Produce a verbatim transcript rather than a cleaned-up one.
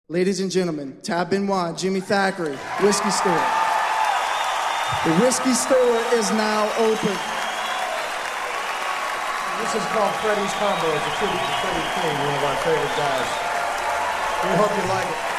Ladies and gentlemen, Tab Benoit, Jimmy Thackeray, Whiskey Store. The Whiskey Store is now open. This is called Freddie's Combo. It's a tribute to Freddie King, one of our favorite guys. We hope you like it.